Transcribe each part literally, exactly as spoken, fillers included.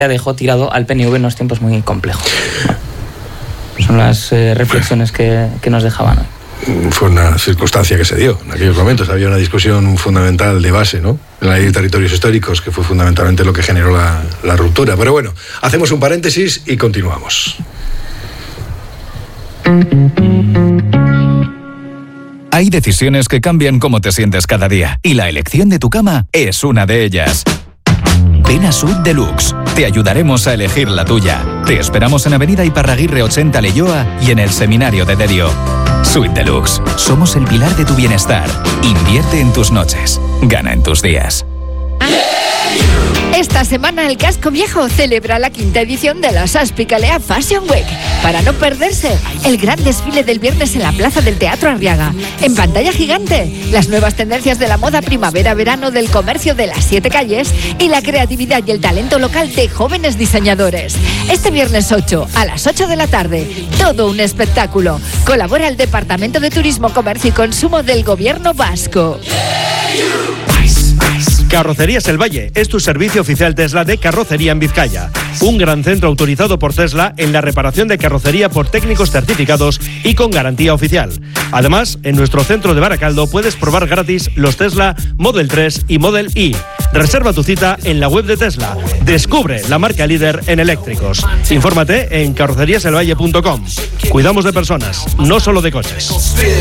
dejó tirado al P N V en unos tiempos muy complejos. Son las eh, reflexiones que, que nos dejaban hoy. Fue una circunstancia que se dio en aquellos momentos. Había una discusión fundamental de base, ¿no?, en la ley de territorios históricos, que fue fundamentalmente lo que generó la, la ruptura. Pero bueno, hacemos un paréntesis y continuamos. Hay decisiones que cambian cómo te sientes cada día, y la elección de tu cama es una de ellas. Ven a Suite Deluxe. Te ayudaremos a elegir la tuya. Te esperamos en Avenida Iparraguirre ochenta Leioa y en el Seminario de Derio. Suite Deluxe. Somos el pilar de tu bienestar. Invierte en tus noches. Gana en tus días. Esta semana el Casco Viejo celebra la quinta edición de la Saspicalea Fashion Week. Para no perderse, el gran desfile del viernes en la Plaza del Teatro Arriaga. En pantalla gigante, las nuevas tendencias de la moda primavera-verano del comercio de las siete calles y la creatividad y el talento local de jóvenes diseñadores. Este viernes ocho, a las ocho de la tarde, todo un espectáculo. Colabora el Departamento de Turismo, Comercio y Consumo del Gobierno Vasco. Carrocerías El Valle es tu servicio oficial Tesla de carrocería en Vizcaya. Un gran centro autorizado por Tesla en la reparación de carrocería por técnicos certificados y con garantía oficial. Además, en nuestro centro de Baracaldo puedes probar gratis los Tesla Model tres y Model Y. Reserva tu cita en la web de Tesla. Descubre la marca líder en eléctricos. Infórmate en carrocerías el valle punto com. Cuidamos de personas, no solo de coches.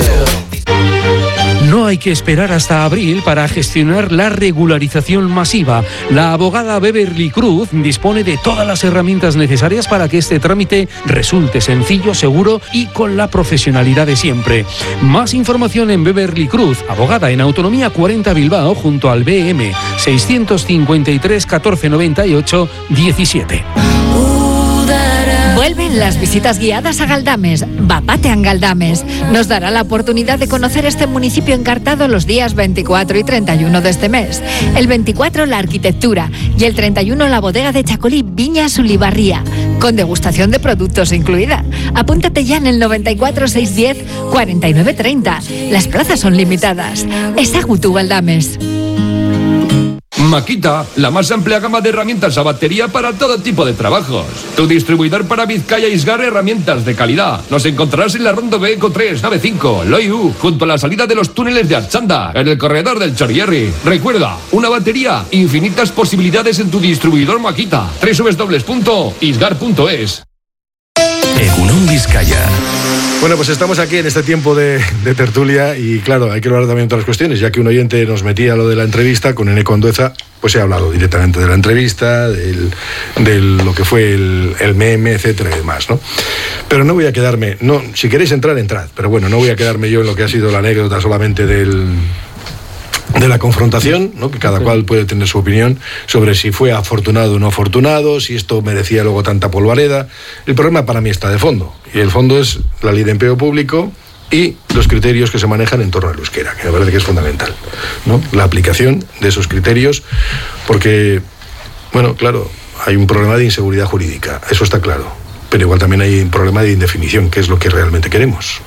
No hay que esperar hasta abril para gestionar la regularización masiva. La abogada Beverly Cruz dispone de todas las herramientas necesarias para que este trámite resulte sencillo, seguro y con la profesionalidad de siempre. Más información en Beverly Cruz, abogada en Autonomía cuarenta Bilbao, junto al B M seiscientos cincuenta y tres catorce noventa y ocho diecisiete. Vuelven las visitas guiadas a Galdames. Bapatean Galdames. Nos dará la oportunidad de conocer este municipio encartado los días veinticuatro y treinta y uno de este mes. El veinticuatro la arquitectura y el treinta y uno la bodega de Chacolí Viñas Ulibarría, con degustación de productos incluida. Apúntate ya en el noventa y cuatro seiscientos diez cuarenta y nueve treinta. Las plazas son limitadas. Ezagutu Galdames. Makita, la más amplia gama de herramientas a batería para todo tipo de trabajos. Tu distribuidor para Vizcaya y Isgar, herramientas de calidad. Nos encontrarás en la Ronda B Eco tres, nave cinco, Loiu, junto a la salida de los túneles de Archanda, en el corredor del Chorierri. Recuerda, una batería, infinitas posibilidades en tu distribuidor Makita. doble u doble u doble u punto isgar punto es. Egunon Vizcaya. Bueno, pues estamos aquí en este tiempo de, de tertulia y claro, hay que hablar también de otras cuestiones, ya que un oyente nos metía lo de la entrevista con Eneco Andueza, pues he hablado directamente de la entrevista, del, de lo que fue el, el meme, etcétera y demás, ¿no? Pero no voy a quedarme, no, si queréis entrar, entrad, pero bueno, no voy a quedarme yo en lo que ha sido la anécdota solamente del... de la confrontación, ¿no?, que cada cual puede tener su opinión sobre si fue afortunado o no afortunado, si esto merecía luego tanta polvareda. El problema para mí está de fondo, y el fondo es la ley de empleo público y los criterios que se manejan en torno al euskera, que me parece que es fundamental, ¿no?, la aplicación de esos criterios, porque, bueno, claro, hay un problema de inseguridad jurídica, eso está claro, pero igual también hay un problema de indefinición, que es lo que realmente queremos.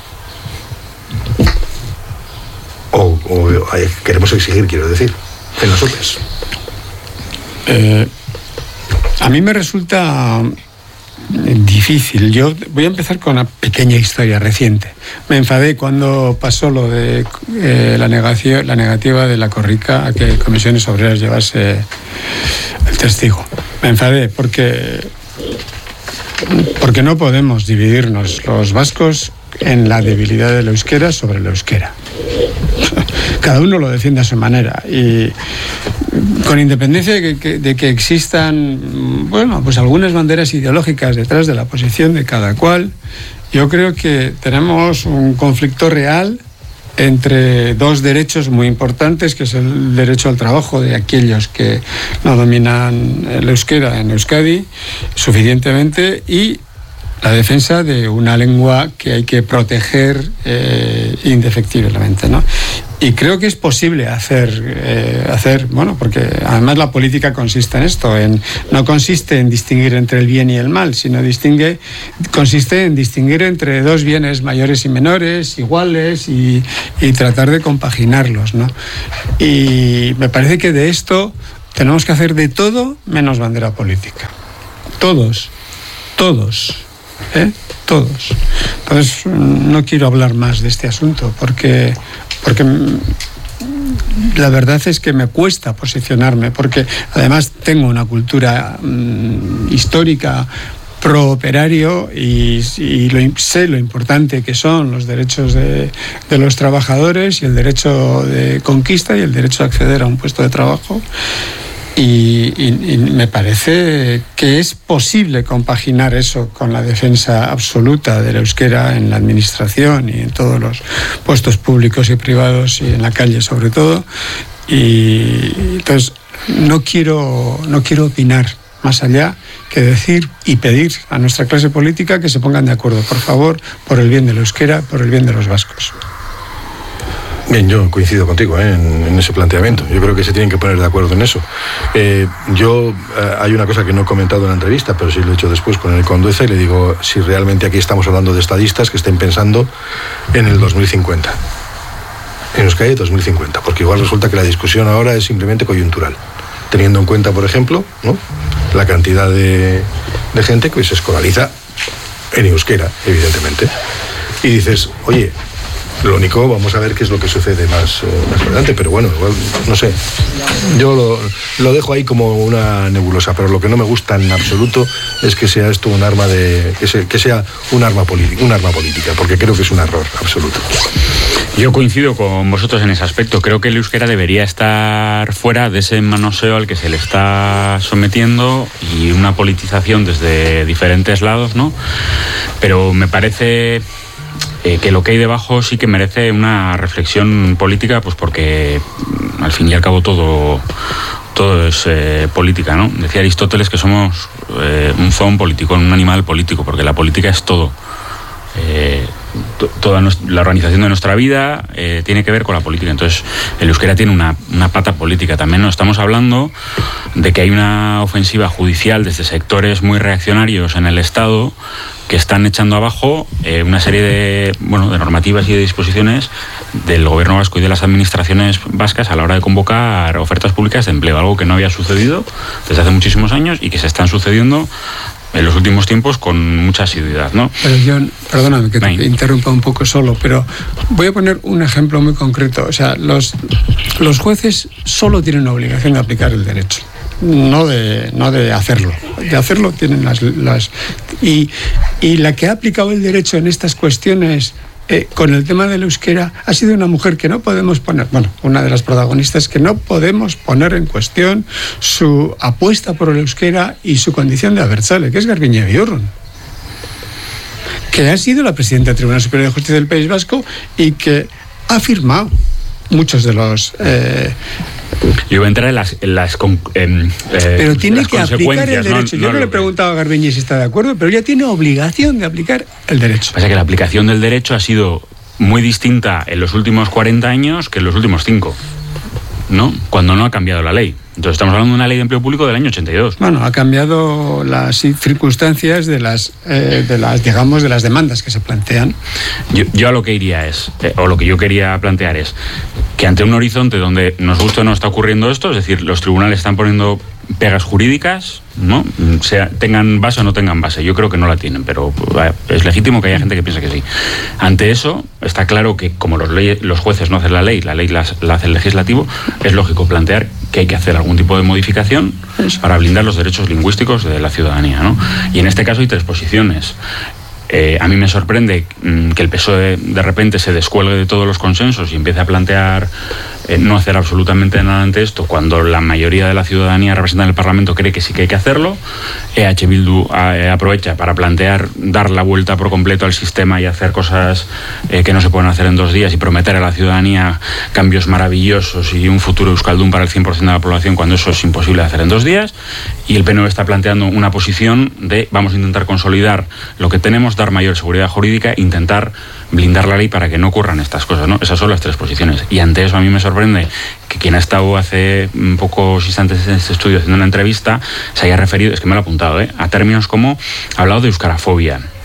O, o queremos exigir, quiero decir, en los O P Es. Eh, a mí me resulta difícil. Yo voy a empezar con una pequeña historia reciente. Me enfadé cuando pasó lo de eh, la, negación, la negativa de la Corrica a que Comisiones Obreras llevase el testigo. Me enfadé porque, porque no podemos dividirnos los vascos en la debilidad del euskera sobre el euskera. Cada uno lo defiende a su manera y con independencia de que, que, de que existan, bueno, pues algunas banderas ideológicas detrás de la posición de cada cual, yo creo que tenemos un conflicto real entre dos derechos muy importantes, que es el derecho al trabajo de aquellos que no dominan el euskera en Euskadi suficientemente y la defensa de una lengua que hay que proteger eh, indefectiblemente, ¿no? Y creo que es posible hacer, eh, hacer, bueno, porque además la política consiste en esto, en, no consiste en distinguir entre el bien y el mal, sino distingue, consiste en distinguir entre dos bienes mayores y menores, iguales, y, y tratar de compaginarlos, ¿no? Y me parece que de esto tenemos que hacer de todo menos bandera política. Todos, todos, ¿eh? Todos. Entonces, no quiero hablar más de este asunto porque, porque la verdad es que me cuesta posicionarme, porque además tengo una cultura mmm, histórica pro-operario y, y lo, sé lo importante que son los derechos de, de los trabajadores y el derecho de conquista y el derecho a acceder a un puesto de trabajo. Y, y, y me parece que es posible compaginar eso con la defensa absoluta del euskera en la administración y en todos los puestos públicos y privados y en la calle sobre todo. Y entonces no quiero, no quiero opinar más allá que decir y pedir a nuestra clase política que se pongan de acuerdo, por favor, por el bien del euskera, por el bien de los vascos. Bien, yo coincido contigo ¿eh? en, en ese planteamiento. Yo creo que se tienen que poner de acuerdo en eso. Eh, yo, eh, hay una cosa que no he comentado en la entrevista, pero sí lo he hecho después con el Condueza y le digo si realmente aquí estamos hablando de estadistas que estén pensando en el dos mil cincuenta. En Euskadi dos mil cincuenta, porque igual resulta que la discusión ahora es simplemente coyuntural, teniendo en cuenta, por ejemplo, ¿no? la cantidad de, de gente que se escolariza en euskera, evidentemente. Y dices, oye, lo único, vamos a ver qué es lo que sucede más, más adelante, pero bueno, igual, no sé. Yo lo, lo dejo ahí como una nebulosa, pero lo que no me gusta en absoluto es que sea esto un arma de. que, se, que sea un arma, un arma política, porque creo que es un error absoluto. Yo coincido con vosotros en ese aspecto. Creo que el euskera debería estar fuera de ese manoseo al que se le está sometiendo y una politización desde diferentes lados, ¿no? Pero me parece eh, que lo que hay debajo sí que merece una reflexión política, pues porque al fin y al cabo todo todo es eh, política, ¿no? Decía Aristóteles que somos eh, un zoon político, un animal político, porque la política es todo. Eh, toda la organización de nuestra vida eh, tiene que ver con la política. Entonces el euskera tiene una, una pata política también, ¿no? Estamos hablando de que hay una ofensiva judicial desde sectores muy reaccionarios en el Estado que están echando abajo eh, una serie de, bueno, de normativas y de disposiciones del gobierno vasco y de las administraciones vascas a la hora de convocar ofertas públicas de empleo, algo que no había sucedido desde hace muchísimos años y que se están sucediendo en los últimos tiempos con mucha asiduidad, ¿no? Pero John, perdóname que te interrumpa un poco solo, pero voy a poner un ejemplo muy concreto. O sea, los, los jueces solo tienen la obligación de aplicar el derecho, no de, no de hacerlo. De hacerlo tienen las... las y, y la que ha aplicado el derecho en estas cuestiones Eh, con el tema del euskera ha sido una mujer que no podemos poner, bueno, una de las protagonistas que no podemos poner en cuestión su apuesta por el euskera y su condición de abertzale, que es Garbiñe Biurrun, que ha sido la presidenta del Tribunal Superior de Justicia del País Vasco y que ha firmado muchos de los... Eh, Yo voy a entrar en las, en las eh, pero tiene que aplicar el derecho. No, Yo no, no le he preguntado a Garbiñe si está de acuerdo, pero ella tiene obligación de aplicar el derecho. Pasa que la aplicación del derecho ha sido muy distinta en los últimos cuarenta años que en los últimos cinco, ¿no? Cuando no ha cambiado la ley. Entonces estamos hablando de una ley de empleo público del año ochenta y dos. Bueno, ha cambiado las circunstancias de las, eh, de las digamos, de las demandas que se plantean. Yo, yo a lo que iría es, eh, o lo que yo quería plantear es, que ante un horizonte donde nos gusta o no está ocurriendo esto, es decir, los tribunales están poniendo pegas jurídicas, ¿no? Sea, tengan base o no tengan base. Yo creo que no la tienen, pero es legítimo que haya gente que piense que sí. Ante eso, está claro que como los, leyes, los jueces no hacen la ley, la ley la, la hace el legislativo, es lógico plantear que hay que hacer algún tipo de modificación para blindar los derechos lingüísticos de la ciudadanía, ¿no? Y en este caso hay tres posiciones. Eh, a mí me sorprende mmm, que el P S O E de repente se descuelgue de todos los consensos y empiece a plantear eh, no hacer absolutamente nada ante esto, cuando la mayoría de la ciudadanía representada en el Parlamento cree que sí que hay que hacerlo. E H Bildu eh, aprovecha para plantear dar la vuelta por completo al sistema y hacer cosas eh, que no se pueden hacer en dos días y prometer a la ciudadanía cambios maravillosos y un futuro euskaldun para el cien por ciento de la población, cuando eso es imposible de hacer en dos días. Y el P N V está planteando una posición de vamos a intentar consolidar lo que tenemos, dar mayor seguridad jurídica, intentar blindar la ley para que no ocurran estas cosas, ¿no? Esas son las tres posiciones. Y ante eso a mí me sorprende que quien ha estado hace pocos instantes en este estudio haciendo una entrevista se haya referido, es que me lo he apuntado, ¿eh? a términos como, ha hablado de euskarafobia,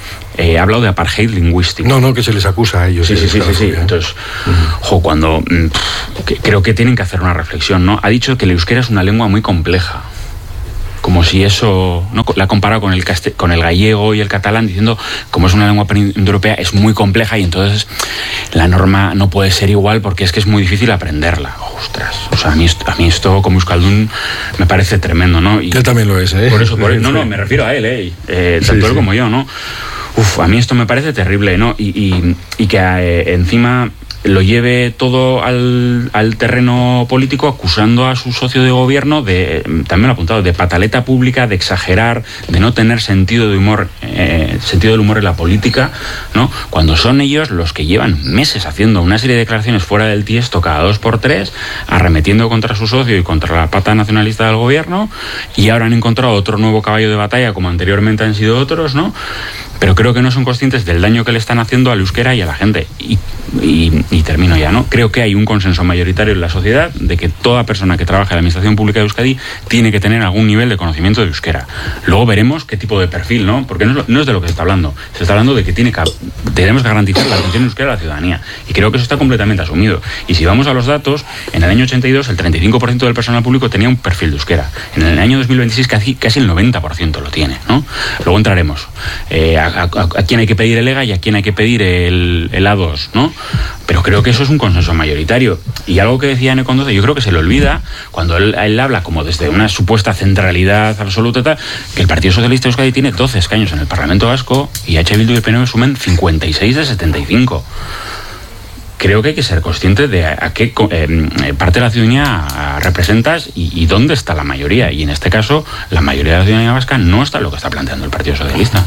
eh, ha hablado de apartheid lingüístico. No, no, que se les acusa a ellos. Sí, sí, sí, sí, sí. Entonces, jo, cuando pff, que, creo que tienen que hacer una reflexión, ¿no? Ha dicho que el euskera es una lengua muy compleja. Como si eso, ¿no? La ha comparado con el, caste, con el gallego y el catalán, diciendo como es una lengua indoeuropea es muy compleja y entonces la norma no puede ser igual porque es que es muy difícil aprenderla. Ostras, o sea, a mí, a mí esto como euskaldun me parece tremendo, ¿no? Y él también lo es, ¿eh? Por eso, por él, no, no, me refiero a él, ¿eh? eh tanto sí, él sí. como yo, ¿no? Uf, a mí esto me parece terrible, ¿no? Y, y, y que eh, encima lo lleve todo al, al terreno político acusando a su socio de gobierno de, también lo he apuntado, de pataleta pública, de exagerar, de no tener sentido de humor, eh, sentido del humor en la política, ¿no? Cuando son ellos los que llevan meses haciendo una serie de declaraciones fuera del tiesto cada dos por tres, arremetiendo contra su socio y contra la pata nacionalista del gobierno, y ahora han encontrado otro nuevo caballo de batalla como anteriormente han sido otros, ¿no? Pero creo que no son conscientes del daño que le están haciendo al euskera y a la gente. Y, y, y termino ya, ¿no? Creo que hay un consenso mayoritario en la sociedad de que toda persona que trabaja en la administración pública de Euskadi tiene que tener algún nivel de conocimiento de euskera. Luego veremos qué tipo de perfil, ¿no? Porque no es, no es de lo que se está hablando. Se está hablando de que tiene que, tenemos que garantizar la atención euskera a la ciudadanía. Y creo que eso está completamente asumido. Y si vamos a los datos, en el año ochenta y dos el treinta y cinco por ciento del personal público tenía un perfil de euskera. En el año dos mil veintiséis casi, casi el noventa por ciento lo tiene, ¿no? Luego entraremos. Eh, A, a, a quién hay que pedir el E G A y a quién hay que pedir el, el A dos, ¿no? Pero creo que eso es un consenso mayoritario. Y algo que decía Nekondoza, yo creo que se le olvida cuando él, él habla como desde una supuesta centralidad absoluta, tal, que el Partido Socialista de Euskadi tiene doce escaños en el Parlamento Vasco y H. Bildu y el P N V sumen cincuenta y seis de setenta y cinco. Creo que hay que ser consciente de a, a qué eh, parte de la ciudadanía representas y, y dónde está la mayoría. Y en este caso, la mayoría de la ciudadanía vasca no está en lo que está planteando el Partido Socialista.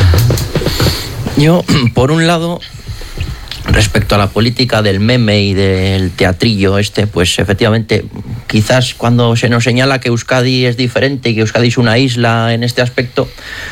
Yo, por un lado, respecto a la política del meme y del teatrillo este, pues efectivamente, quizás cuando se nos señala que Euskadi es diferente y que Euskadi es una isla en este aspecto,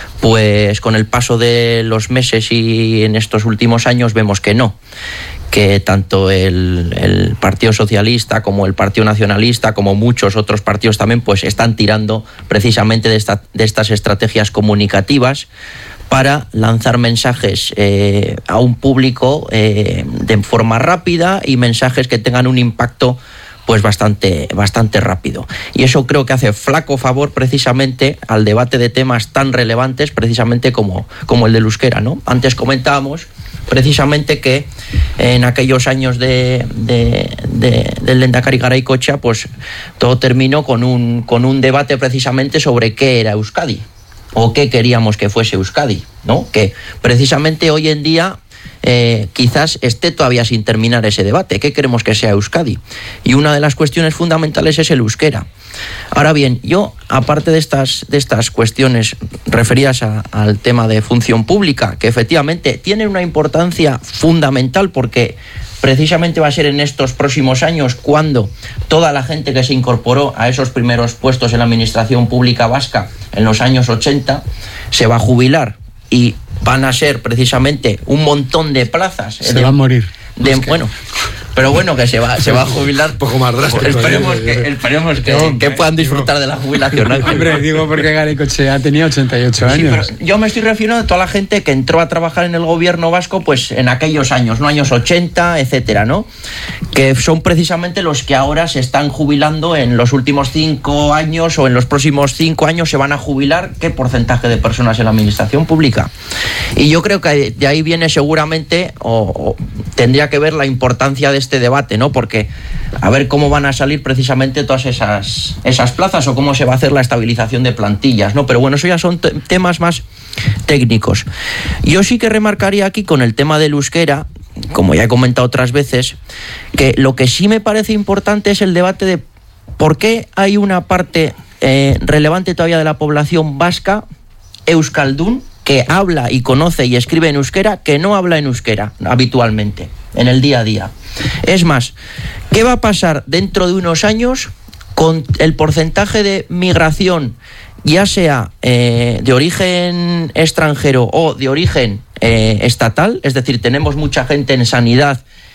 pues con el paso de los meses y en estos últimos años vemos que no. Que tanto el, el Partido Socialista como el Partido Nacionalista, como muchos otros partidos también, pues están tirando precisamente de, esta, de estas estrategias comunicativas para lanzar mensajes eh, a un público eh, de forma rápida y mensajes que tengan un impacto pues bastante, bastante rápido. Y eso creo que hace flaco favor precisamente al debate de temas tan relevantes precisamente como, como el del euskera, ¿no? Antes comentábamos precisamente que en aquellos años de, de, de, del Lehendakari Garaikoetxea pues todo terminó con un, con un debate precisamente sobre qué era Euskadi o qué queríamos que fuese Euskadi, ¿no? Que precisamente hoy en día Eh, quizás esté todavía sin terminar ese debate. ¿Qué queremos que sea Euskadi? Y una de las cuestiones fundamentales es el euskera. Ahora bien, yo, aparte de estas, de estas cuestiones referidas a, al tema de función pública, que efectivamente tienen una importancia fundamental porque precisamente va a ser en estos próximos años cuando toda la gente que se incorporó a esos primeros puestos en la administración pública vasca en los años ochenta se va a jubilar. Y van a ser precisamente un montón de plazas. Se de, va a morir. De, es que... Bueno, pero bueno, que se va, se va a jubilar. Un poco más drástico. Esperemos que, esperemos que, no, que puedan disfrutar de la jubilación. Hombre, digo porque Garaikoetxea tenía ochenta y ocho años. Sí, pero yo me estoy refiriendo a toda la gente que entró a trabajar en el gobierno vasco pues en aquellos años, ¿no? Años ochenta, etcétera, ¿no? Que son precisamente los que ahora se están jubilando en los últimos cinco años o en los próximos cinco años se van a jubilar. ¿Qué porcentaje de personas en la administración pública? Y yo creo que de ahí viene seguramente o, o tendría que ver la importancia de este debate, ¿no? Porque a ver cómo van a salir precisamente todas esas, esas plazas o cómo se va a hacer la estabilización de plantillas, ¿no? Pero bueno, eso ya son te- temas más técnicos. Yo sí que remarcaría aquí con el tema del euskera, como ya he comentado otras veces, que lo que sí me parece importante es el debate de por qué hay una parte eh, relevante todavía de la población vasca, euskaldun, que habla y conoce y escribe en euskera, que no habla en euskera habitualmente, en el día a día. Es más, ¿qué va a pasar dentro de unos años con el porcentaje de migración, ya sea eh, de origen extranjero o de origen eh, estatal? Es decir, tenemos mucha gente en sanidad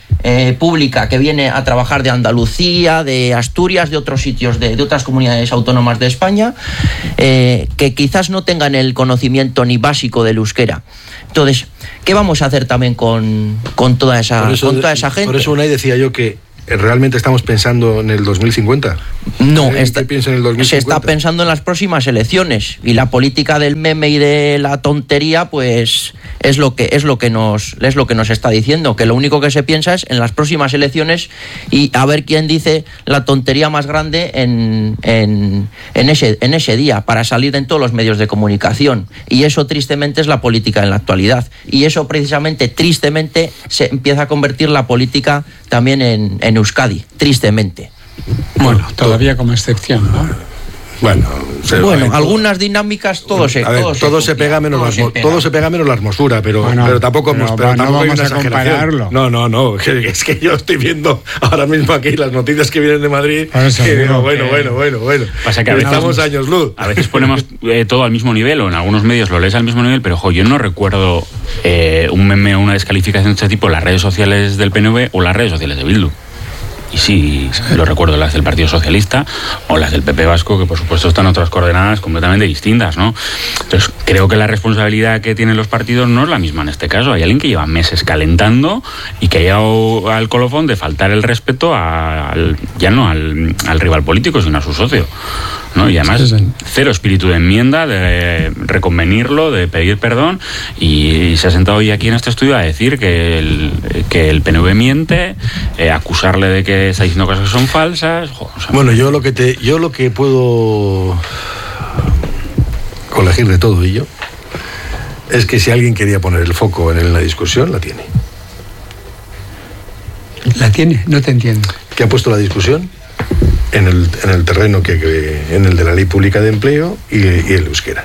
eh, pública que viene a trabajar de Andalucía, de Asturias, de otros sitios, de, de otras comunidades autónomas de España, eh, que quizás no tengan el conocimiento ni básico del euskera. Entonces, ¿qué vamos a hacer también con, con, toda, esa, eso, con toda esa gente? Por eso Unai decía yo que ¿realmente estamos pensando en el dos mil cincuenta? No, ¿Qué está, piensa en el dos mil cincuenta? Se está pensando en las próximas elecciones, y la política del meme y de la tontería pues es lo que es lo que nos es lo que nos está diciendo, que lo único que se piensa es en las próximas elecciones y a ver quién dice la tontería más grande en, en, en ese en ese día para salir en todos los medios de comunicación, y eso tristemente es la política en la actualidad, y eso precisamente tristemente se empieza a convertir la política también en, en Euskadi, tristemente. Bueno, todavía como excepción, ¿no? Bueno, se, bueno hay, algunas dinámicas todo se a ver, todo, todo, se, se pega menos todo, la, se pega. todo se pega menos la hermosura, pero, bueno, pero tampoco, pero, pero bueno, tampoco no hay vamos una a exageración. compararlo. No, no, no, es que yo estoy viendo ahora mismo aquí las noticias que vienen de Madrid y digo, bueno, que, bueno, bueno, bueno. Pasa que a veces, estamos años luz. A veces ponemos eh, todo al mismo nivel, o en algunos medios lo lees al mismo nivel, pero jo, yo no recuerdo eh, un meme o una descalificación de este tipo en las redes sociales del P N V o las redes sociales de Bildu. Y sí, lo recuerdo, las del Partido Socialista o las del P P Vasco, que por supuesto están en otras coordenadas completamente distintas, ¿no? Entonces, creo que la responsabilidad que tienen los partidos no es la misma en este caso. Hay alguien que lleva meses calentando y que ha llegado al colofón de faltar el respeto a, al, ya no al, al rival político, sino a su socio, ¿no? Y además, sí, sí. cero espíritu de enmienda, de reconvenirlo, de pedir perdón, y, y se ha sentado hoy aquí en este estudio a decir que el, que el P N V miente, eh, acusarle de que está diciendo cosas que son falsas. Jo, o sea, bueno, yo lo que te, yo lo que puedo colegir de todo ello es que si alguien quería poner el foco en la discusión, la tiene. ¿La tiene? No te entiendo. ¿Qué ha puesto la discusión? En el, en el terreno que, que en el de la ley pública de empleo y, y el euskera.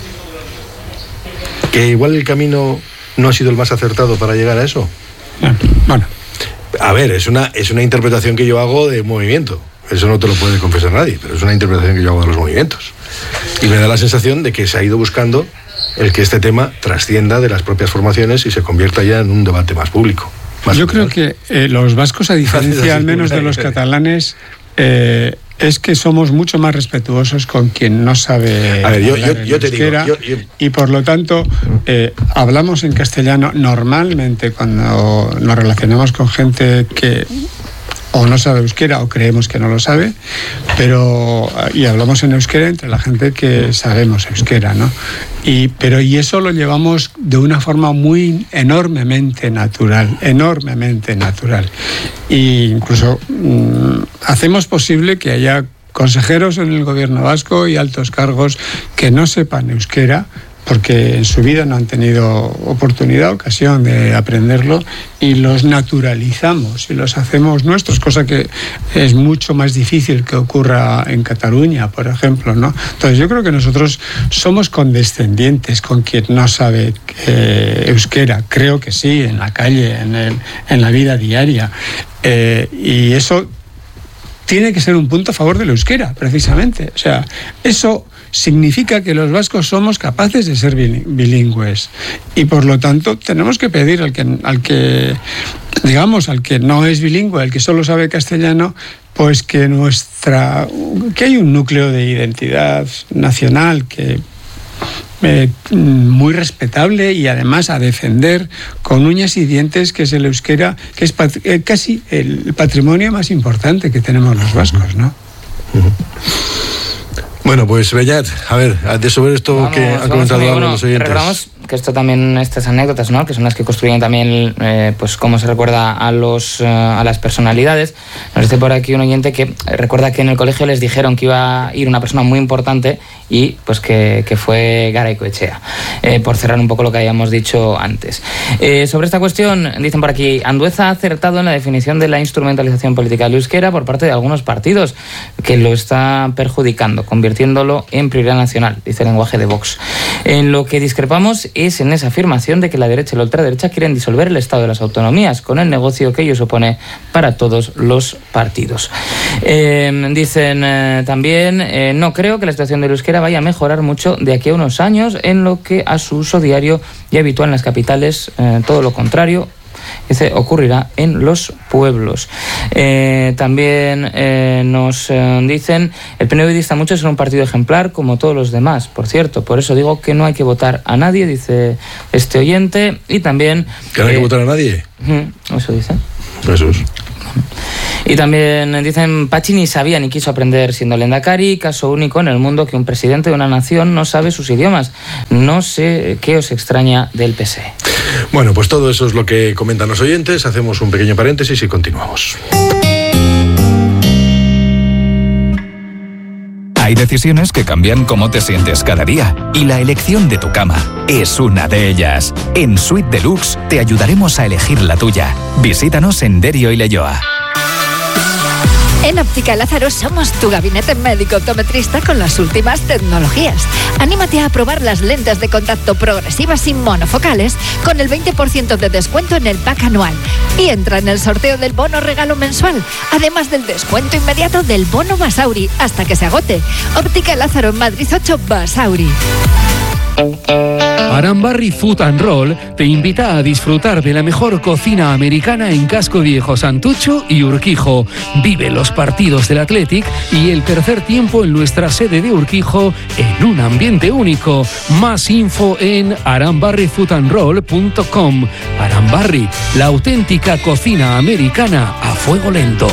Que igual el camino no ha sido el más acertado para llegar a eso. Bueno. A ver, es una, es una interpretación que yo hago de movimiento. Eso no te lo puede confesar nadie, pero es una interpretación que yo hago de los movimientos. Y me da la sensación de que se ha ido buscando el que este tema trascienda de las propias formaciones y se convierta ya en un debate más público. Más yo creo que eh, los vascos, a diferencia al menos de los catalanes, eh, es que somos mucho más respetuosos con quien no sabe. A ver, yo, yo, yo te euskera, digo, yo, yo... y por lo tanto eh, hablamos en castellano normalmente cuando nos relacionamos con gente que o no sabe euskera o creemos que no lo sabe, pero y hablamos en euskera entre la gente que sabemos euskera, ¿no? Y pero y eso lo llevamos de una forma muy enormemente natural, enormemente natural. E incluso mmm, hacemos posible que haya consejeros en el gobierno vasco y altos cargos que no sepan euskera, porque en su vida no han tenido oportunidad, ocasión de aprenderlo, y los naturalizamos y los hacemos nuestros, cosa que es mucho más difícil que ocurra en Cataluña, por ejemplo, ¿no? Entonces yo creo que nosotros somos condescendientes con quien no sabe eh, euskera, creo que sí, en la calle, en, el, en la vida diaria, eh, y eso tiene que ser un punto a favor del euskera, precisamente. O sea, eso significa que los vascos somos capaces de ser bilingües y por lo tanto tenemos que pedir al que, al que digamos, al que no es bilingüe, al que solo sabe castellano, pues que nuestra, que hay un núcleo de identidad nacional que Eh, muy respetable y además a defender con uñas y dientes, que es el euskera, que es pat- eh, casi el patrimonio más importante que tenemos los vascos, ¿no? Uh-huh. Bueno, pues Beñat, a ver, de sobre esto vamos, que han comentado bueno, los oyentes. Recordamos que esto también, estas anécdotas, ¿no?, que son las que construyen también, eh, pues cómo se recuerda a los uh, a las personalidades. Nos dice por aquí un oyente que recuerda que en el colegio les dijeron que iba a ir una persona muy importante y pues que, que fue Garaikoetxea, eh, por cerrar un poco lo que habíamos dicho antes. Eh, sobre esta cuestión, dicen por aquí, Andueza ha acertado en la definición de la instrumentalización política del euskera por parte de algunos partidos, que lo está perjudicando, convirtiéndolo en prioridad nacional, dice el lenguaje de Vox. En lo que discrepamos es en esa afirmación de que la derecha y la ultraderecha quieren disolver el Estado de las autonomías, con el negocio que ello supone para todos los partidos. Eh, dicen eh, también, eh, no creo que la situación del euskera vaya a mejorar mucho de aquí a unos años en lo que a su uso diario y habitual en las capitales, eh, todo lo contrario. dice, ocurrirá en los pueblos. Eh, también eh, nos eh, dicen, el P N V dista mucho de ser un partido ejemplar como todos los demás, por cierto, por eso digo que no hay que votar a nadie, dice este oyente, y también... ¿Que no hay eh, que votar a nadie? Eso dice. Jesús. Y también dicen, Pachi ni sabía ni quiso aprender siendo Lehendakari, caso único en el mundo que un presidente de una nación no sabe sus idiomas. No sé qué os extraña del P S E. Bueno, pues todo eso es lo que comentan los oyentes. Hacemos un pequeño paréntesis y continuamos. Hay decisiones que cambian cómo te sientes cada día y la elección de tu cama es una de ellas. En Suite Deluxe te ayudaremos a elegir la tuya. Visítanos en Derio y Leioa. En Óptica Lázaro somos tu gabinete médico optometrista con las últimas tecnologías. Anímate a probar las lentes de contacto progresivas y monofocales con el veinte por ciento de descuento en el pack anual. Y entra en el sorteo del bono regalo mensual, además del descuento inmediato del bono Basauri hasta que se agote. Óptica Lázaro en Madrid ocho Basauri. Arambarri Food and Roll te invita a disfrutar de la mejor cocina americana en Casco Viejo, Santucho y Urquijo. Vive los partidos del Athletic y el tercer tiempo en nuestra sede de Urquijo en un ambiente único. Más info en arambarri food and roll punto com. Arambarri, la auténtica cocina americana a fuego lento.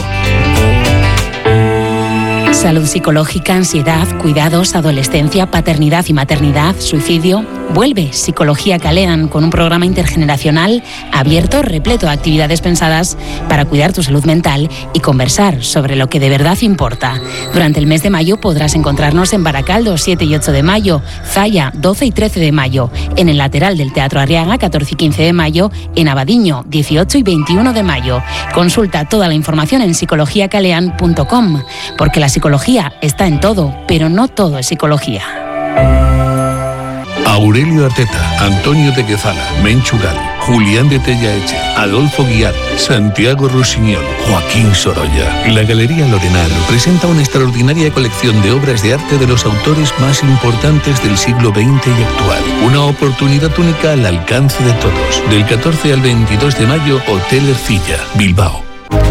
Salud psicológica, ansiedad, cuidados, adolescencia, paternidad y maternidad, suicidio. Vuelve Psicología Calean con un programa intergeneracional abierto, repleto de actividades pensadas para cuidar tu salud mental y conversar sobre lo que de verdad importa. Durante el mes de mayo podrás encontrarnos en Baracaldo, siete y ocho de mayo, Zaya, doce y trece de mayo, en el lateral del Teatro Arriaga, catorce y quince de mayo, en Abadiño, dieciocho y veintiuno de mayo. Consulta toda la información en psicología calean punto com, porque la psicología está en todo, pero no todo es psicología. Aurelio Arteta, Antonio de Quezala, Menchugal, Julián de Tellaeche, Adolfo Guiar, Santiago Rusiñol, Joaquín Sorolla. La Galería Lorenar presenta una extraordinaria colección de obras de arte de los autores más importantes del siglo veinte y actual. Una oportunidad única al alcance de todos. Del catorce al veintidós de mayo, Hotel Ercilla, Bilbao.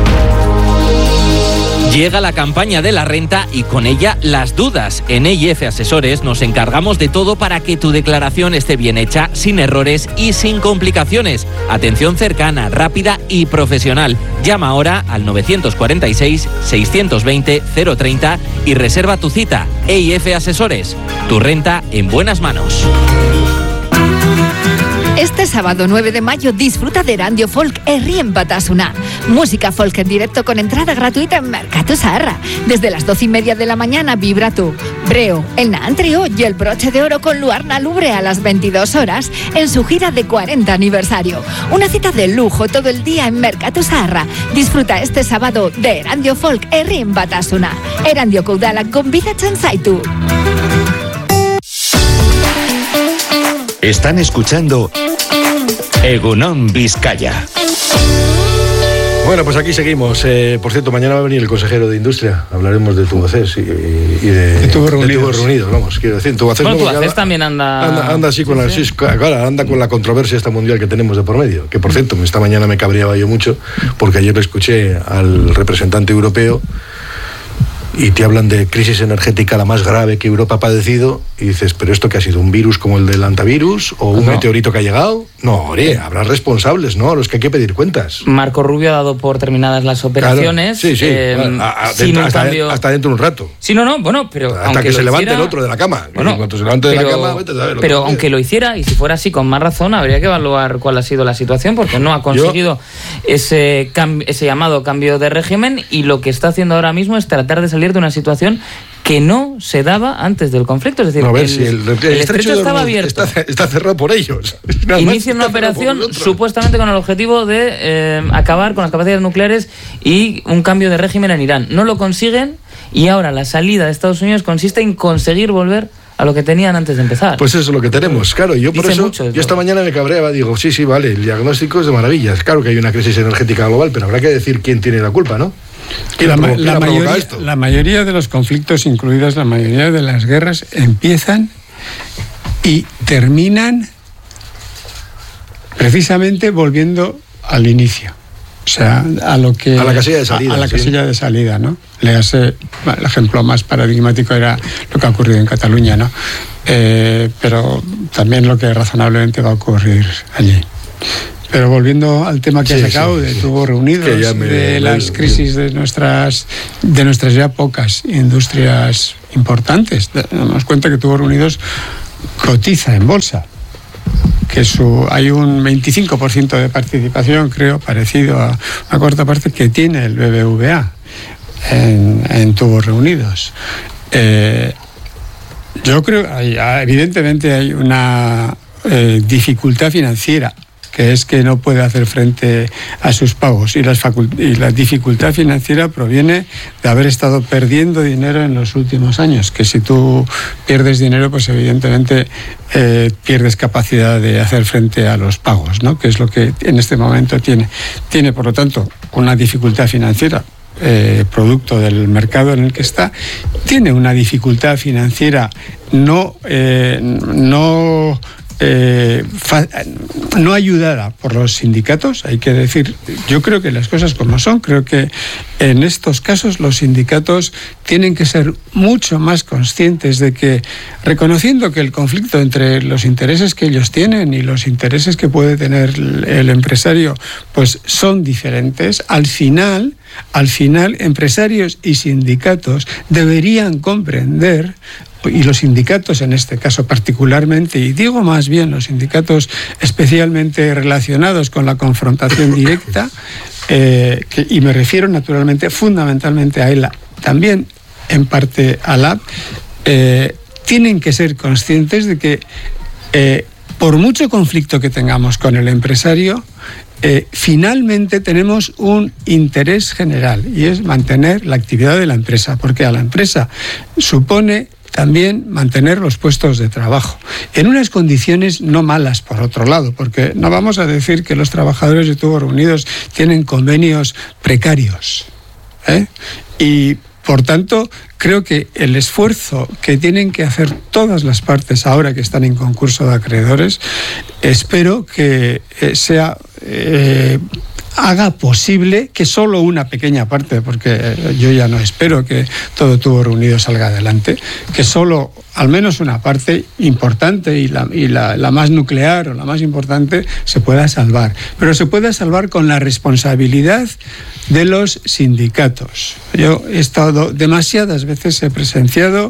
Llega la campaña de la renta y con ella las dudas. En E I F Asesores nos encargamos de todo para que tu declaración esté bien hecha, sin errores y sin complicaciones. Atención cercana, rápida y profesional. Llama ahora al nueve cuatro seis, seis dos cero, cero treinta y reserva tu cita. E I F Asesores, tu renta en buenas manos. Este sábado nueve de mayo disfruta de Erandio Folk Herrien Batasuna. Música folk en directo con entrada gratuita en Mercatu Zaharra. Desde las doce y media de la mañana vibra tú, Breo, el Naan Trio y el Broche de Oro con Luarna Lubre a las veintidós horas en su gira de cuarenta aniversario. Una cita de lujo todo el día en Mercatu Zaharra. Disfruta este sábado de Erandio Folk Herrien Batasuna. Erandio Koudala con Vida Chanzaitu. Están escuchando Egunon Vizcaya. Bueno, pues aquí seguimos. Eh, por cierto, mañana va a venir el consejero de Industria. Hablaremos de Tubacex y, y de, de Tubos Reunidos. De Tubos Reunidos, vamos, quiero decir. Tubacex, bueno, no, Tubacex también anda... Anda, anda así con sí, la, sí. Claro, anda con la controversia esta mundial que tenemos de por medio. Que, por cierto, esta mañana me cabreaba yo mucho porque ayer le escuché al representante europeo y te hablan de crisis energética la más grave que Europa ha padecido y dices, ¿pero esto qué ha sido? ¿Un virus como el del antivirus? ¿O un no. meteorito que ha llegado? No, oye, habrá responsables, ¿no? A los que hay que pedir cuentas. Marco Rubio ha dado por terminadas las operaciones. Claro, sí, sí. Eh, a, a, sin dentro, un hasta, cambio... hasta dentro de un rato. Sí, no, no, bueno, pero hasta aunque que se levante hiciera... el otro de la cama. Bueno, en cuanto se levante pero, de la cama, vete a saber. Pero aunque lo hiciera, y si fuera así, con más razón, habría que evaluar cuál ha sido la situación, porque no ha conseguido Yo... ese, cam... ese llamado cambio de régimen, y lo que está haciendo ahora mismo es tratar de salir de una situación que no se daba antes del conflicto. Es decir, no, a ver, el, si el, el, el estrecho de estaba abierto. Está, está cerrado por ellos. Inicia una operación supuestamente con el objetivo de eh, acabar con las capacidades nucleares y un cambio de régimen en Irán. No lo consiguen y ahora la salida de Estados Unidos consiste en conseguir volver a lo que tenían antes de empezar. Pues eso es lo que tenemos, claro. Yo por eso, mucho, yo esta mañana me cabreaba, digo, sí, sí, vale, el diagnóstico es de maravillas. Claro que hay una crisis energética global, pero habrá que decir quién tiene la culpa, ¿no? La, la, la, mayoría, esto? la mayoría de los conflictos, incluidas la mayoría de las guerras, empiezan y terminan precisamente volviendo al inicio. O sea, a lo que... A la casilla de salida. A, a la sí. casilla de salida, ¿no? Léase, el ejemplo más paradigmático era lo que ha ocurrido en Cataluña, ¿no? Eh, pero también lo que razonablemente va a ocurrir allí. Pero volviendo al tema que sí, has sacado, sí, de sí. tubos reunidos, me, de las me, crisis de nuestras, de nuestras ya pocas industrias importantes, damos cuenta que tubos reunidos cotiza en bolsa, que su, hay un veinticinco por ciento de participación, creo, parecido a una cuarta parte que tiene el B B V A en, en tubos reunidos. Eh, yo creo, hay, evidentemente hay una eh, dificultad financiera, que es que no puede hacer frente a sus pagos. Y, las facult- y la dificultad financiera proviene de haber estado perdiendo dinero en los últimos años, que si tú pierdes dinero, pues evidentemente eh, pierdes capacidad de hacer frente a los pagos, ¿no? Que es lo que en este momento tiene. Tiene, por lo tanto, una dificultad financiera, eh, producto del mercado en el que está. Tiene una dificultad financiera no... Eh, no Eh, fa- no ayudada por los sindicatos, hay que decir, yo creo que las cosas como son, creo que en estos casos los sindicatos tienen que ser mucho más conscientes de que, reconociendo que el conflicto entre los intereses que ellos tienen y los intereses que puede tener el empresario, pues son diferentes, al final, al final empresarios y sindicatos deberían comprender, y los sindicatos en este caso particularmente, y digo más bien los sindicatos especialmente relacionados con la confrontación directa, eh, que, y me refiero naturalmente fundamentalmente a ELA, también en parte a LAB, eh, tienen que ser conscientes de que eh, por mucho conflicto que tengamos con el empresario, Eh, finalmente tenemos un interés general, y es mantener la actividad de la empresa, porque a la empresa supone también mantener los puestos de trabajo en unas condiciones no malas, por otro lado, porque no vamos a decir que los trabajadores de tubos reunidos tienen convenios precarios, ¿eh? Y por tanto, creo que el esfuerzo que tienen que hacer todas las partes ahora que están en concurso de acreedores, espero que eh, sea eh, haga posible que solo una pequeña parte, porque yo ya no espero que todo tubo reunido salga adelante, que solo al menos una parte importante y, la, y la, la más nuclear o la más importante se pueda salvar, pero se pueda salvar con la responsabilidad de los sindicatos. Yo he estado demasiadas veces, he presenciado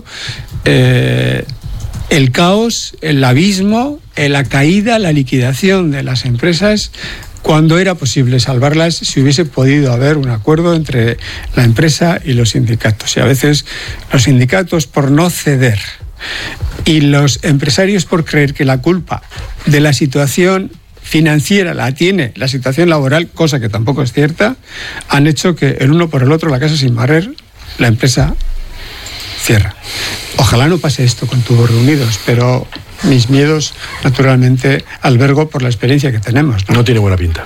eh, el caos, el abismo, la caída, la liquidación de las empresas cuando era posible salvarlas, si hubiese podido haber un acuerdo entre la empresa y los sindicatos. Y a veces los sindicatos, por no ceder, y los empresarios por creer que la culpa de la situación financiera la tiene la situación laboral, cosa que tampoco es cierta, han hecho que el uno por el otro, la casa sin barrer, la empresa cierra. Ojalá no pase esto con tubos reunidos, pero mis miedos, naturalmente, albergo por la experiencia que tenemos, ¿no? No tiene buena pinta.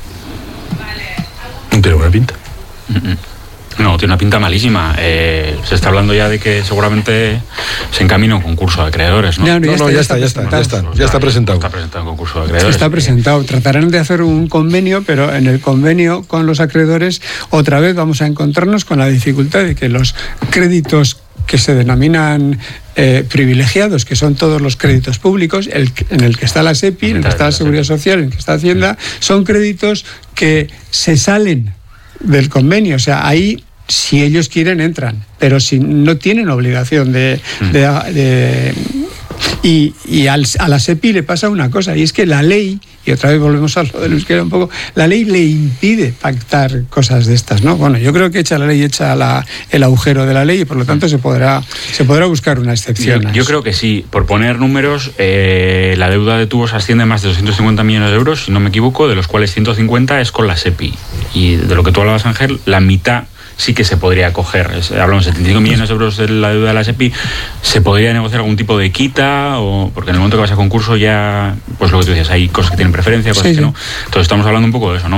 No tiene buena pinta. No, tiene una pinta malísima. Eh, se está hablando ya de que seguramente se encamina un concurso de acreedores, ¿no? No, no, no, ya, ya, está, ya, está, ya, está, ya está, ya está presentado. Está presentado un concurso de acreedores. Está presentado. Tratarán de hacer un convenio, pero en el convenio con los acreedores otra vez vamos a encontrarnos con la dificultad de que los créditos que se denominan eh, privilegiados, que son todos los créditos públicos, el, en el que está la SEPI, en el que está la Seguridad Social, en el que está Hacienda, son créditos que se salen del convenio. O sea, ahí, si ellos quieren, entran, pero si no tienen obligación de... de, de y y al, a la SEPI le pasa una cosa, y es que la ley, y otra vez volvemos a lo del euskera un poco, la ley le impide pactar cosas de estas, ¿no? Bueno, yo creo que echa la ley, echa la, el agujero de la ley, y por lo tanto se podrá, se podrá buscar una excepción. Yo, yo creo que sí. Por poner números, eh, la deuda de tubos asciende a más de doscientos cincuenta millones de euros, si no me equivoco, de los cuales ciento cincuenta es con la SEPI. Y de lo que tú hablabas, Ángel, la mitad sí que se podría coger. Hablamos de setenta y cinco millones de euros de la deuda de la SEPI. ¿Se podría negociar algún tipo de quita? O, porque en el momento que vas a concurso ya, pues lo que tú decías, hay cosas que tienen preferencia, cosas sí, que no. Entonces estamos hablando un poco de eso, ¿no?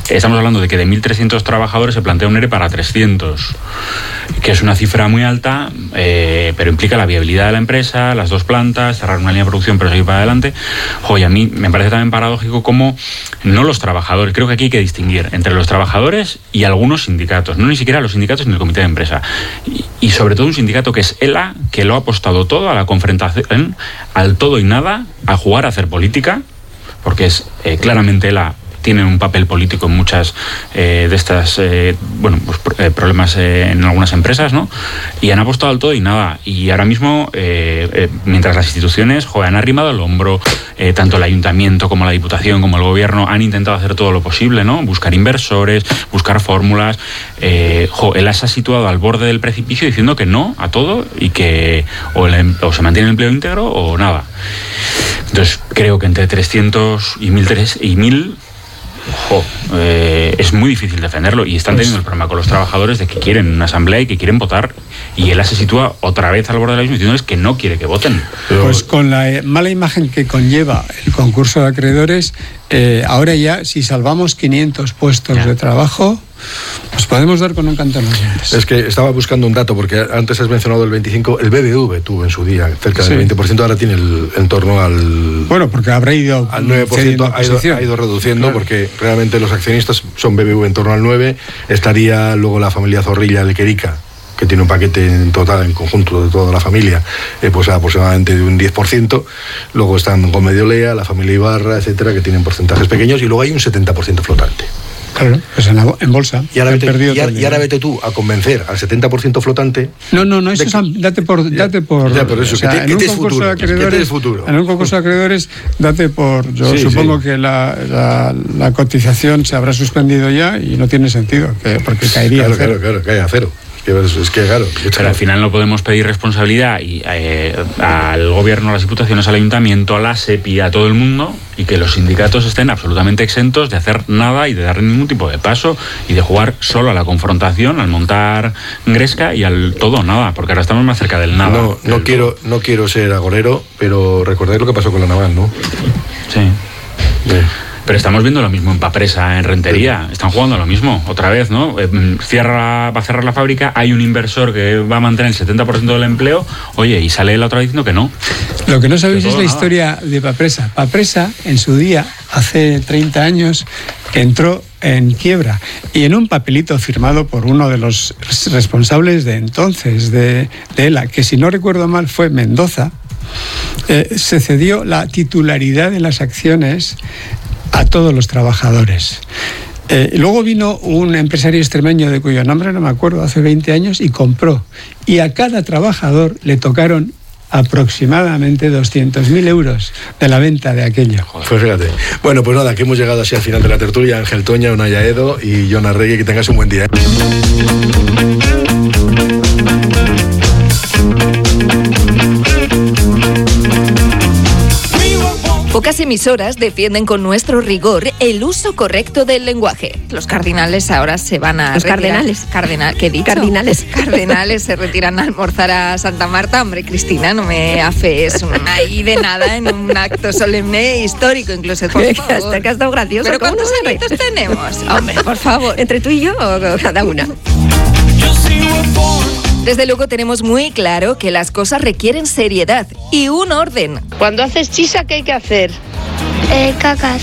estamos hablando de que de mil trescientos trabajadores se plantea un ERE para trescientos, que es una cifra muy alta, eh, pero implica la viabilidad de la empresa, las dos plantas, cerrar una línea de producción, pero seguir para adelante. Joder, a mí me parece también paradójico como no los trabajadores, creo que aquí hay que distinguir entre los trabajadores y algunos sindicatos, no ni siquiera los sindicatos ni el comité de empresa, y, y sobre todo un sindicato que es ELA, que lo ha apostado todo a la confrontación, al todo y nada, a jugar a hacer política, porque es eh, claramente ELA tienen un papel político en muchas eh, de estas eh, bueno pues, eh, problemas eh, en algunas empresas, ¿no? Y han apostado al todo y nada. Y ahora mismo, eh, eh, mientras las instituciones joder, han arrimado el hombro, eh, tanto el ayuntamiento como la diputación como el gobierno han intentado hacer todo lo posible, ¿no? Buscar inversores, buscar fórmulas. Eh, jo, él se ha situado al borde del precipicio diciendo que no a todo y que o, el, o se mantiene el empleo íntegro o nada. Entonces creo que entre trescientos y mil Jo, eh, es muy difícil defenderlo y están teniendo el problema con los trabajadores de que quieren una asamblea y que quieren votar, y él se sitúa otra vez al borde de la misma diciéndoles que no quiere que voten. Pero... Pues con la mala imagen que conlleva el concurso de acreedores, eh, ahora ya si salvamos quinientos puestos ya de trabajo, pues podemos dar con un canto en los dientes. Es que estaba buscando un dato, porque antes has mencionado el veinticinco, el B B V tuvo en su día cerca del sí. veinte por ciento, ahora tiene el, en torno al... Bueno, porque habrá ido al nueve por ciento, ha ido, ha ido reduciendo, claro. Porque realmente los accionistas son B B V en torno al nueve por ciento, estaría luego la familia Zorrilla de Querica, que tiene un paquete en total, en conjunto de toda la familia, eh, pues aproximadamente de un diez por ciento, luego están Gómez de Olea, la familia Ibarra, etcétera, que tienen porcentajes pequeños, y luego hay un setenta por ciento flotante. Claro, pues en, la, en bolsa. Y ahora, vete, y, ahora, y ahora vete tú a convencer al setenta por ciento flotante. No, no, no, eso es, date por. Date por ya, pero eso, o sea, que te, en, que un concurso de acreedores, futuro. en un concurso de acreedores, date por. Yo sí, supongo sí. que la, la, la cotización se habrá suspendido ya y no tiene sentido, que, porque caería claro, a cero. Claro, claro, cae a cero. Es que claro, pero al final no podemos pedir responsabilidad y, eh, al gobierno, a las diputaciones, al ayuntamiento, a la SEPI, a todo el mundo, y que los sindicatos estén absolutamente exentos de hacer nada y de dar ningún tipo de paso y de jugar solo a la confrontación, al montar Gresca y al todo o nada, porque ahora estamos más cerca del nada. No, no del quiero, no quiero ser agorero, pero recordáis lo que pasó con la naval, ¿no? Sí. Sí. Pero estamos viendo lo mismo en Papresa, en Rentería. Están jugando lo mismo, otra vez, ¿no? Cierra, va a cerrar la fábrica, hay un inversor que va a mantener el setenta por ciento del empleo, oye, y sale la otra vez diciendo que no. Lo que no sabéis es la nada. historia de Papresa. Papresa, en su día, hace treinta años, entró en quiebra, y en un papelito firmado por uno de los responsables de entonces de, de ELA, que si no recuerdo mal fue Mendoza, eh, se cedió la titularidad de las acciones a todos los trabajadores. Eh, luego vino un empresario extremeño de cuyo nombre no me acuerdo, hace veinte años, y compró. Y a cada trabajador le tocaron aproximadamente doscientos mil euros de la venta de aquello. Pues fíjate. Bueno, pues nada, que hemos llegado así al final de la tertulia. Ángel Toña, Unai Edo y Jon Arregui, que tengas un buen día. Pocas emisoras defienden con nuestro rigor el uso correcto del lenguaje. Los cardinales ahora se van a Los retirar. cardenales. Cardinal, ¿qué he dicho? Cardinales. Cardenales se retiran a almorzar a Santa Marta. Hombre, Cristina, no me afees una ahí de nada en un acto solemne e histórico, incluso, por favor. Hasta que ha estado gracioso. ¿Pero cuántos no añitos tenemos? Hombre, por favor. ¿Entre tú y yo o cada una? Desde luego tenemos muy claro que las cosas requieren seriedad y un orden. Cuando haces chisa, ¿qué hay que hacer? Eh, cacas.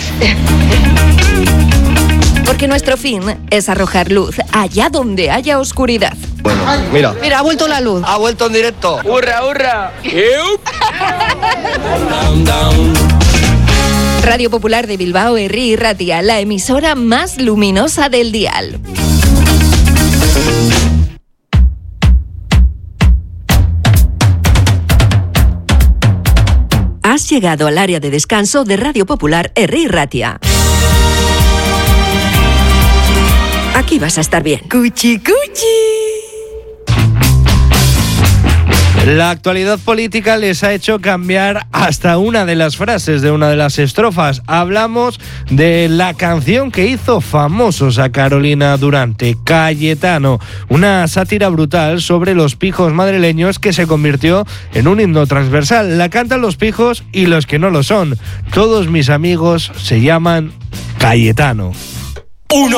Porque nuestro fin es arrojar luz allá donde haya oscuridad. Bueno, mira. Mira, ha vuelto la luz. Ha vuelto en directo. ¡Hurra, hurra! Radio Popular de Bilbao, Herri y Ratia, la emisora más luminosa del dial. Has llegado al área de descanso de Radio Popular Herri y Ratia. Aquí vas a estar bien. Cuchi, cuchi. La actualidad política les ha hecho cambiar hasta una de las frases de una de las estrofas. Hablamos de la canción que hizo famosos a Carolina Durante, Cayetano, una sátira brutal sobre los pijos madrileños que se convirtió en un himno transversal. La cantan los pijos y los que no lo son. Todos mis amigos se llaman Cayetano. uno.